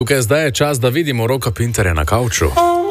Ok, zdaj je čas, da vidimo Roka Pinterja na kavču.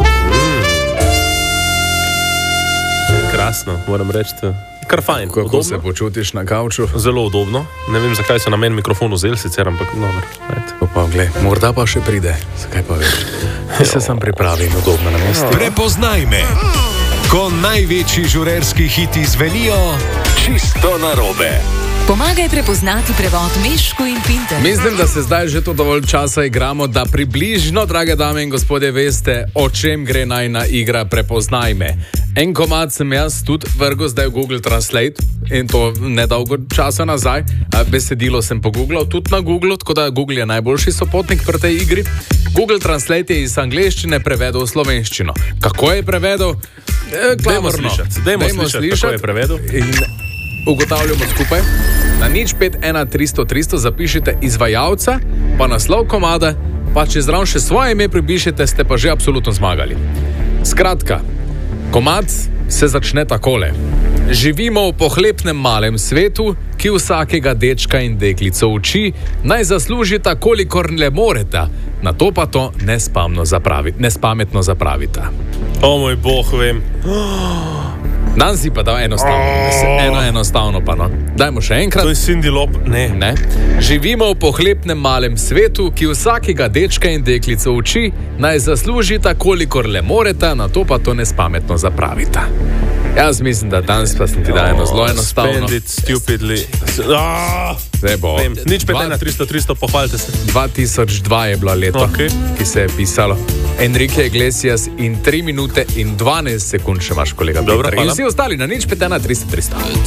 Krasno, moram reči. Kar fajn. Kako udobno. se počutiš na kavču? Zelo udobno. Ne vem, zakaj so na meni mikrofon vzeli, sicer, ampak dobro. Pa, gled, morda pa še pride. Zakaj pa veš? Se sam pripravim udobno na mestu. Prepoznaj me. Ko največji žurerski hiti zvenijo čisto narobe. Pomagaj prepoznati prevod Mešku in Pinter. Mislim, da se zdaj že to dovolj časa igramo, da približno, drage dame in gospodje, veste, o čem gre najna igra Prepoznaj me. En komad sem jaz tudi vrgel zdaj v Google Translate in to nedolgo časa nazaj. Besedilo sem pogooglal tudi na Google, tako da Google je najboljši sopotnik pri tej igri. Google Translate je iz angleščine prevedel v slovenščino. Kako je prevedel? Dajmo slišati, kako je prevedel. In ugotavljamo skupaj. Na 051 300 zapišite izvajalca, pa naslov komada, pa če zraven še svoje ime pripišete, ste pa že absolutno zmagali. Skratka, komad se začne takole. Živimo v pohlepnem malem svetu, ki vsakega dečka in deklico uči, naj zaslužita, kolikor le moreta, na to pa to nespametno zapravita. O moj bog, vem. Dan si pa dal enostavno pa no. Dajmo še enkrat. To je Cindy Lop. Ne. Živimo v pohlepnem malem svetu, ki vsakega dečka in deklico uči, naj zaslužita, kolikor le moreta, na to pa to nespametno zapravita. Jaz mislim, da danes pa sem ti dal eno zelo enostavno. Spend it stupidly. Zdaj bo. Nič 5-1-300, pohvalite se. 2002 je bilo leto, ki se je pisalo. Enrique Iglesias in 3 minute in 12 sekund še imaš, kolega. Dobro, Peter. In vsi ostali na 051 300.